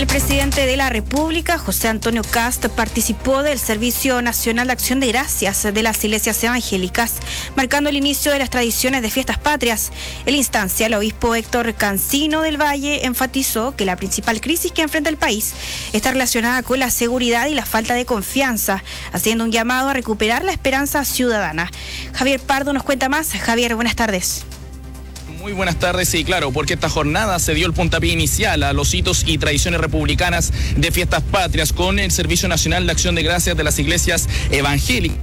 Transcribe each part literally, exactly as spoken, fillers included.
El presidente de la República, José Antonio Kast, participó del Servicio Nacional de Acción de Gracias de las iglesias evangélicas, marcando el inicio de las tradiciones de fiestas patrias. En la instancia, el obispo Héctor Cancino del Valle enfatizó que la principal crisis que enfrenta el país está relacionada con la seguridad y la falta de confianza, haciendo un llamado a recuperar la esperanza ciudadana. Javier Pardo nos cuenta más. Javier, buenas tardes. Muy buenas tardes, y claro, porque esta jornada se dio el puntapié inicial a los hitos y tradiciones republicanas de fiestas patrias con el Servicio Nacional de Acción de Gracias de las iglesias evangélicas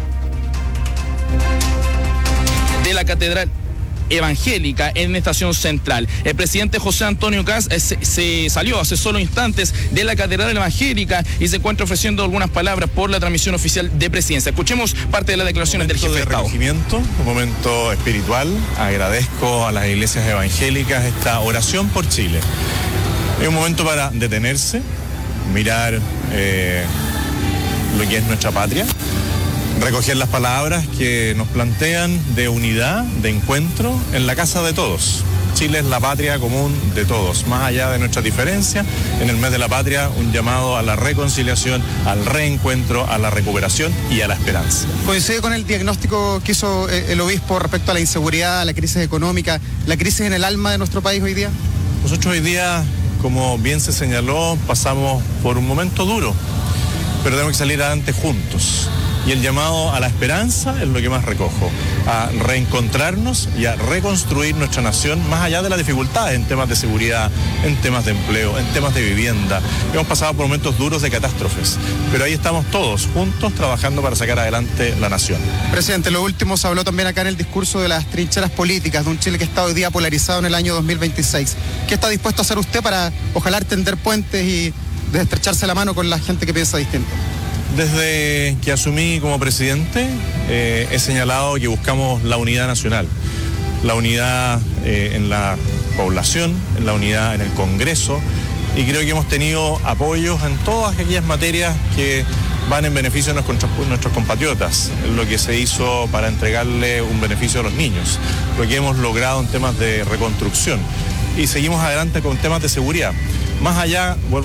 de la Catedral Evangélica en Estación Central. El presidente José Antonio Kast eh, se, se salió hace solo instantes de la Catedral Evangélica y se encuentra ofreciendo algunas palabras por la transmisión oficial de presidencia. Escuchemos parte de las declaraciones del jefe de Estado. Un momento de recogimiento, un momento espiritual. Agradezco a las iglesias evangélicas esta oración por Chile. Es un momento para detenerse, mirar eh, lo que es nuestra patria, recoger las palabras que nos plantean de unidad, de encuentro en la casa de todos. Chile es la patria común de todos, más allá de nuestras diferencias. En el mes de la patria, un llamado a la reconciliación, al reencuentro, a la recuperación y a la esperanza. ¿Coincide con el diagnóstico que hizo el obispo respecto a la inseguridad, a la crisis económica, la crisis en el alma de nuestro país hoy día? Nosotros hoy día, como bien se señaló, pasamos por un momento duro, pero tenemos que salir adelante juntos. Y el llamado a la esperanza es lo que más recojo, a reencontrarnos y a reconstruir nuestra nación más allá de las dificultades en temas de seguridad, en temas de empleo, en temas de vivienda. Hemos pasado por momentos duros de catástrofes, pero ahí estamos todos juntos trabajando para sacar adelante la nación. Presidente, lo último se habló también acá en el discurso de las trincheras políticas, de un Chile que está hoy día polarizado en el año dos mil veintiséis. ¿Qué está dispuesto a hacer usted para ojalá tender puentes y estrecharse la mano con la gente que piensa distinto? Desde que asumí como presidente, eh, he señalado que buscamos la unidad nacional, la unidad eh, en la población, la unidad en el Congreso, y creo que hemos tenido apoyos en todas aquellas materias que van en beneficio de nuestros, nuestros compatriotas, lo que se hizo para entregarle un beneficio a los niños, lo que hemos logrado en temas de reconstrucción, y seguimos adelante con temas de seguridad. Más allá, vuelvo